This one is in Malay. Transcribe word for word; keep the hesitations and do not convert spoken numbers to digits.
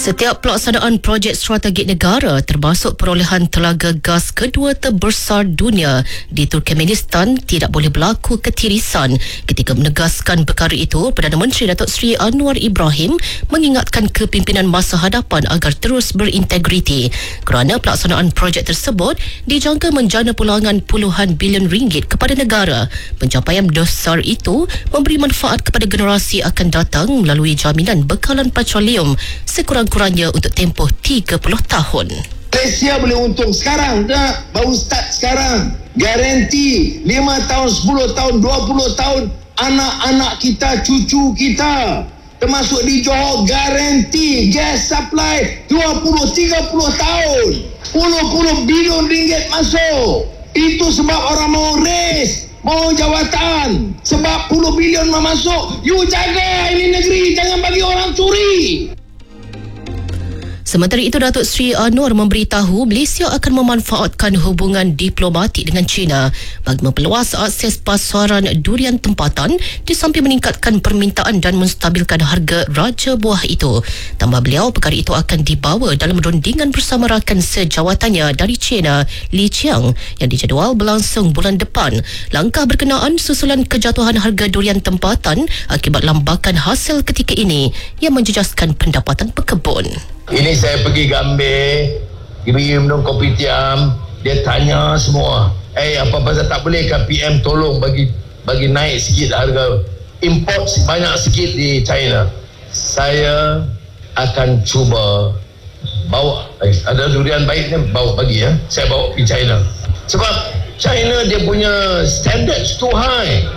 Setiap pelaksanaan projek strategik negara termasuk perolehan telaga gas kedua terbesar dunia di Turkmenistan tidak boleh berlaku ketirisan. Ketika menegaskan perkara itu, Perdana Menteri Datuk Seri Anwar Ibrahim mengingatkan kepimpinan masa hadapan agar terus berintegriti kerana pelaksanaan projek tersebut dijangka menjana pulangan puluhan bilion ringgit kepada negara. Pencapaian besar itu memberi manfaat kepada generasi akan datang melalui jaminan bekalan petroleum sekurang-kurangnya untuk tempoh tiga puluh tahun. Malaysia boleh untung sekarang tak? Baru start sekarang. Garanti lima tahun, sepuluh tahun, dua puluh tahun anak-anak kita, cucu kita termasuk di Johor, garanti gas supply dua puluh tiga puluh tahun. Puluh-puluh bilion ringgit masuk. Itu sebab orang mau race, mau jawatan. Sebab puluh bilion mau masuk. You jaga ini negeri, jangan bagi orang curi. Sementara itu, Datuk Seri Anwar memberitahu Malaysia akan memanfaatkan hubungan diplomatik dengan China bagi memperluas akses pasaran durian tempatan di samping meningkatkan permintaan dan menstabilkan harga raja buah itu. Tambah beliau, perkara itu akan dibawa dalam rundingan bersama rakan sejawatannya dari China, Li Qiang, yang dijadual berlangsung bulan depan. Langkah berkenaan susulan kejatuhan harga durian tempatan akibat lambakan hasil ketika ini yang menjejaskan pendapatan pekebun. Ini saya pergi Gambir, pergi minum kopi tiam, dia tanya semua, eh apa pasal tak boleh ke P M tolong bagi bagi naik sikit harga import banyak sikit di China. Saya akan cuba bawa, eh, ada durian baik ni bawa bagi ya, saya bawa pergi China. Sebab China dia punya standards too high.